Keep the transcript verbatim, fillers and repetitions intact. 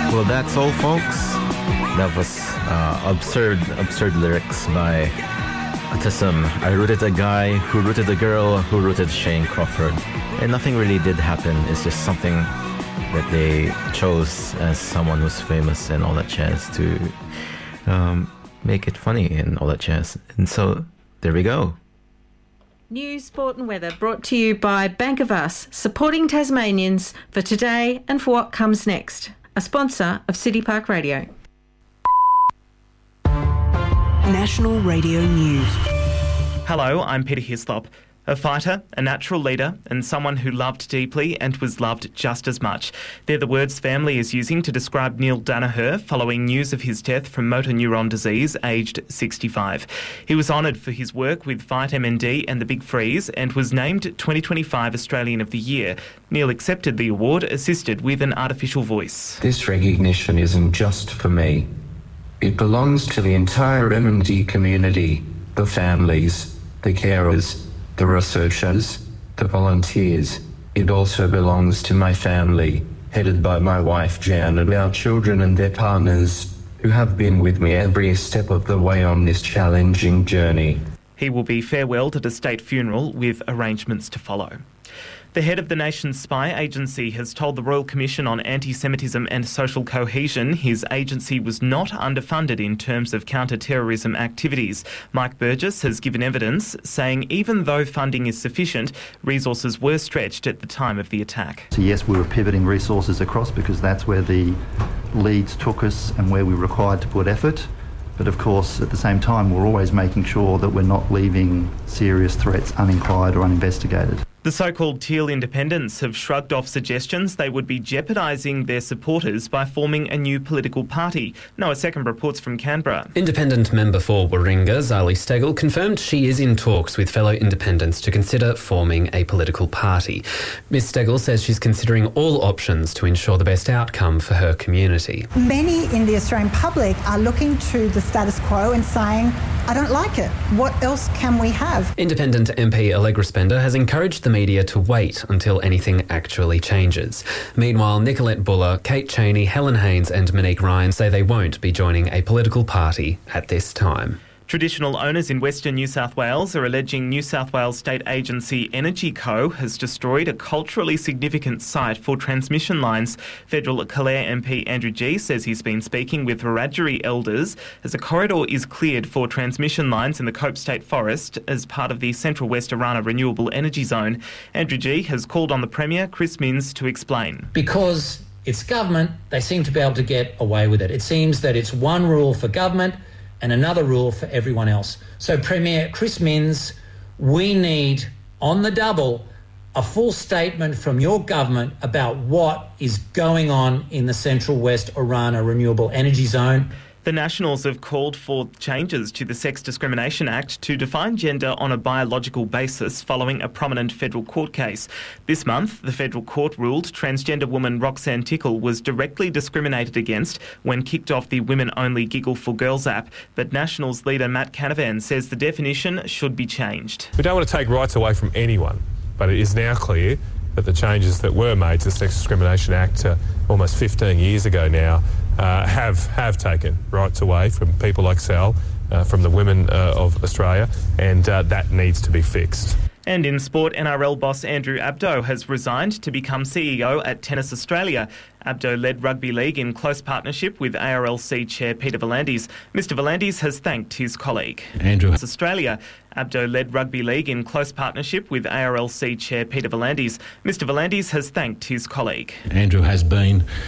Well, that's all, folks. That was uh, absurd, absurd lyrics by Autism. I rooted a guy who rooted a girl who rooted Shane Crawford. And nothing really did happen. It's just something that they chose as someone who's famous and all that jazz to um, make it funny and all that jazz. And so, there we go. News, sport and weather brought to you by Bank of Us, supporting Tasmanians for today and for what comes next. A sponsor of City Park Radio. National Radio News. Hello, I'm Peter Hislop. A fighter, a natural leader, and someone who loved deeply and was loved just as much. They're the words family is using to describe Neil Danaher following news of his death from motor neuron disease, aged sixty-five. He was honoured for his work with Fight M N D and the Big Freeze and was named twenty twenty-five Australian of the Year. Neil accepted the award, assisted with an artificial voice. This recognition isn't just for me. It belongs to the entire M N D community, the families, the carers, the researchers, the volunteers. It also belongs to my family, headed by my wife Jan and our children and their partners, who have been with me every step of the way on this challenging journey. He will be farewelled at a state funeral with arrangements to follow. The head of the nation's spy agency has told the Royal Commission on Anti-Semitism and Social Cohesion his agency was not underfunded in terms of counter-terrorism activities. Mike Burgess has given evidence, saying even though funding is sufficient, resources were stretched at the time of the attack. So yes, we were pivoting resources across because that's where the leads took us and where we were required to put effort. But of course, at the same time, we're always making sure that we're not leaving serious threats uninquired or uninvestigated. The so-called Teal independents have shrugged off suggestions they would be jeopardising their supporters by forming a new political party. Noah Second reports from Canberra. Independent member for Warringah, Zali Stegel, confirmed she is in talks with fellow independents to consider forming a political party. Miz Stegel says she's considering all options to ensure the best outcome for her community. Many in the Australian public are looking to the status quo and saying, I don't like it. What else can we have? Independent M P Allegra Spender has encouraged the media to wait until anything actually changes. Meanwhile, Nicolette Buller, Kate Cheney, Helen Haynes and Monique Ryan say they won't be joining a political party at this time. Traditional owners in Western New South Wales are alleging New South Wales state agency Energy Co has destroyed a culturally significant site for transmission lines. Federal Calare M P Andrew Gee says he's been speaking with Wiradjuri elders as a corridor is cleared for transmission lines in the Cope State Forest as part of the Central West Orana Renewable Energy Zone. Andrew Gee has called on the Premier, Chris Minns, to explain. Because it's government, they seem to be able to get away with it. It seems that it's one rule for government and another rule for everyone else. So, Premier Chris Minns, we need, on the double, a full statement from your government about what is going on in the Central West Orana Renewable Energy Zone. The Nationals have called for changes to the Sex Discrimination Act to define gender on a biological basis following a prominent federal court case. This month, the federal court ruled transgender woman Roxanne Tickle was directly discriminated against when kicked off the women-only Giggle for Girls app, but Nationals leader Matt Canavan says the definition should be changed. We don't want to take rights away from anyone, but it is now clear that the changes that were made to the Sex Discrimination Act uh, almost fifteen years ago now uh, have have taken rights away from people like Sal, uh, from the women uh, of Australia, and uh, that needs to be fixed. And in sport, N R L boss Andrew Abdo has resigned to become C E O at Tennis Australia. Abdo led rugby league in close partnership with A R L C chair Peter V'landys. Mister V'landys has thanked his colleague. Andrew Australia. Abdo led rugby league in close partnership with A R L C chair Peter V'landys. Mister V'landys has thanked his colleague. Andrew has been